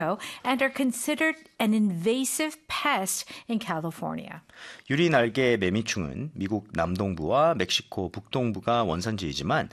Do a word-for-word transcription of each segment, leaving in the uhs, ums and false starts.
and are considered an invasive pest in California. 유리날개 매미충은 미국 남동부와 멕시코 북동부가 원산지이지만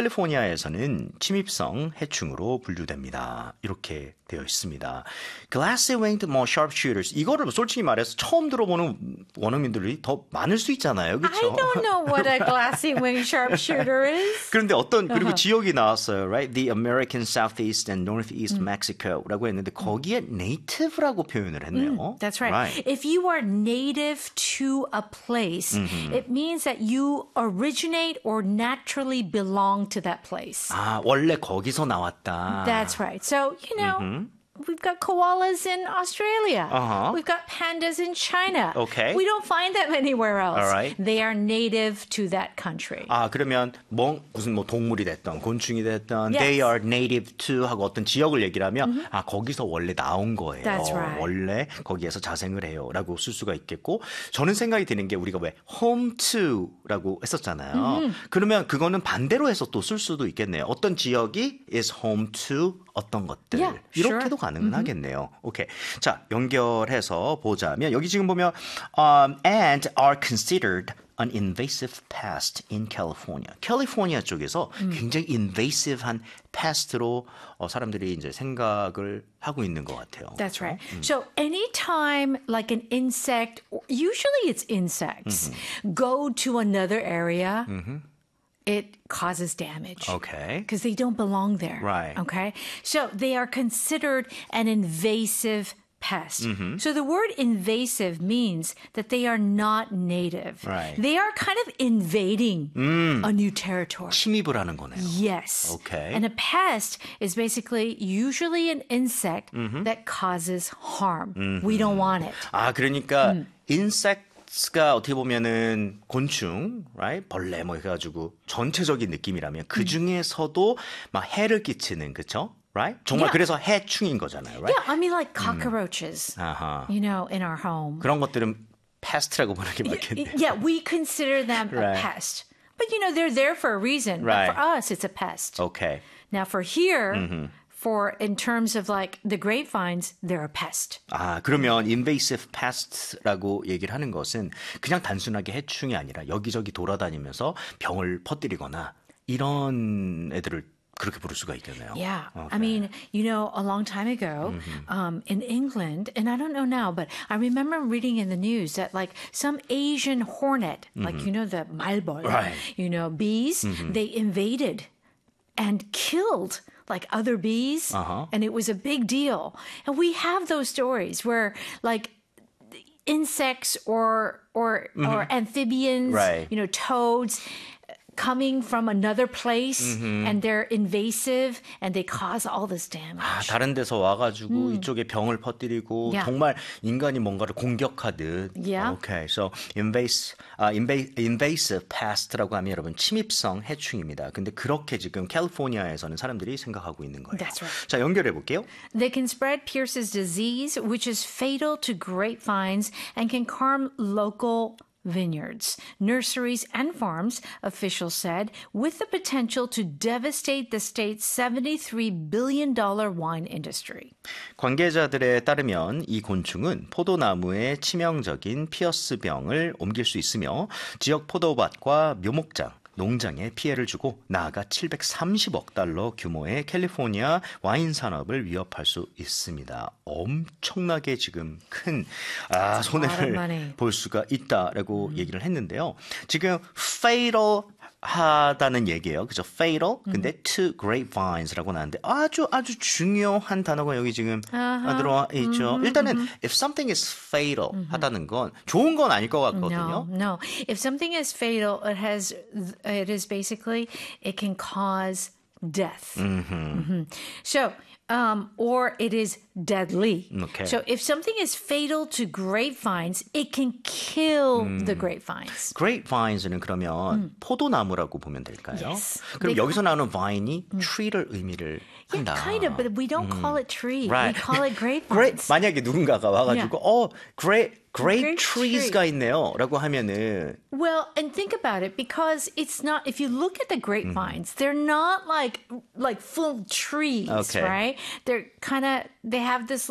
캘리포니아에서는 침입성 해충으로 분류됩니다. 이렇게 되어 있습니다. Glassy-winged 뭐 sharpshooters 이거를 솔직히 말해서 처음 들어보는 원어민들이 더 많을 수 있잖아요. 그렇죠? I don't know what a glassy-winged sharpshooter is. 그런데 어떤 그리고 uh-huh. 지역이 나왔어요. Right? The American Southeast and Northeast 음. Mexico라고 했는데 거기에 native라고 표현을 했네요. Mm, that's right. right. If you are native to a place, mm-hmm. it means that you originate or naturally belong to that place. 아, 원래 거기서 나왔다. That's right. So, you know, mm-hmm. we've got koalas in Australia. Uh-huh. We've got pandas in China. Okay. We don't find them anywhere else. All right. They are native to that country. 아, 그러면 뭐 무슨 뭐 동물이 됐던 곤충이 됐던 yes. they are native to 하고 어떤 지역을 얘기를 하면 mm-hmm. 아, 거기서 원래 나온 거예요. That's right. 원래 거기에서 자생을 해요라고 쓸 수가 있겠고 저는 생각이 드는 게 우리가 왜 home to라고 했었잖아요. Mm-hmm. 그러면 그거는 반대로 해서 또 쓸 수도 있겠네요. 어떤 지역이 is home to 어떤 것들 yeah, 이렇게도 sure. 가능은 mm-hmm. 하겠네요. 오케이, 자 연결해서 보자면 여기 지금 보면 um, and are considered an invasive pest in California. 캘리포니아 쪽에서 음. 굉장히 invasive한 pest로 어, 사람들이 이제 생각을 하고 있는 것 같아요. That's right. 음. So anytime like an insect, usually it's insects, mm-hmm. go to another area. Mm-hmm. It causes damage. Okay. Because they don't belong there. Right. Okay. So they are considered an invasive pest. Mm-hmm. So the word invasive means that they are not native. Right. They are kind of invading mm. a new territory. 침입을 하는 거네요. Yes. Okay. And a pest is basically usually an insect mm-hmm. that causes harm. Mm-hmm. We don't want it. 아, 그러니까 음. insect 가 어떻게 보면은 곤충, right? 벌레 뭐 해가지고 전체적인 느낌이라면 그 중에서도 막 해를 끼치는 그쵸? Right? 정말 Yeah. 그래서 해충인 거잖아요, right? Yeah, I mean like cockroaches, 음. uh-huh. you know, in our home. 그런 것들은 pest라고 보는 게 맞겠네요. Yeah, we consider them right. a pest. But you know, they're there for a reason. Right. But for us, it's a pest. Okay. Now for here, mm-hmm. for in terms of like the grapevines, they're a pest. 아, 그러면 invasive pest라고 얘기를 하는 것은 그냥 단순하게 해충이 아니라 여기저기 돌아다니면서 병을 퍼뜨리거나 이런 애들을 그렇게 부를 수가 있겠네요. Yeah. Okay. I mean, you know, a long time ago mm-hmm. um, in England, and I don't know now, but I remember reading in the news that like some Asian hornet, mm-hmm. like, you know, the malbol, right. you know, bees, mm-hmm. they invaded and killed like other bees. Uh-huh. And it was a big deal. And we have those stories where like insects or, or, mm-hmm. or amphibians, right. you know, toads, coming from another place mm-hmm. and they're invasive and they cause all this damage. 아, 다른 데서 와가지고 음. 이쪽에 병을 퍼뜨리고 yeah. 정말 인간이 뭔가를 공격하듯. Yeah. Okay, so invasive, uh, invasive pest라고 하면 여러분 침입성 해충입니다. 근데 그렇게 지금 캘리포니아에서는 사람들이 생각하고 있는 거예요. That's right. 자, 연결해 볼게요. They can spread Pierce's disease, which is fatal to grapevines and can harm local vineyards, nurseries, and farms, officials said, with the potential to devastate the state's seventy-three billion dollars wine industry. 관계자들에 따르면 이 곤충은 포도나무에 치명적인 피어스병을 옮길 수 있으며 지역 포도밭과 묘목장, 농장에 피해를 주고 나아가 칠백삼십억 달러 규모의 캘리포니아 와인 산업을 위협할 수 있습니다. 엄청나게 지금 큰 아, 손해를 볼 수가 있다라고 음. 얘기를 했는데요. 지금 fatal 하다는 얘기예요. 그죠? fatal. 근데 음. to grapevines라고 나왔는데 아주 아주 중요한 단어가 여기 지금 uh-huh. 들어와 있죠. 음, 일단은 음. if something is fatal 음. 하다는 건 좋은 건 아닐 것 같거든요. No, no. If something is fatal, it has it is basically it can cause death. Mm-hmm. Mm-hmm. So Um, or it is deadly. Okay. So if something is fatal to grapevines, it can kill 음. the grapevines. Grapevines는 그러면 음. 포도나무라고 보면 될까요? Yes. 그럼 They 여기서 call... 나오는 vine이 음. tree를 의미를 Yeah, 한다. kind of, but we don't 음. call it tree. Right. We call it grapevines. Grape, 만약에 누군가가 와가지고, yeah. 어, grape, Great Grape trees가 있네요. 라고 하면은 Well, and think about it because it's not if you look at the grapevines, they're not like like full trees, Okay. right? They're kind of they have this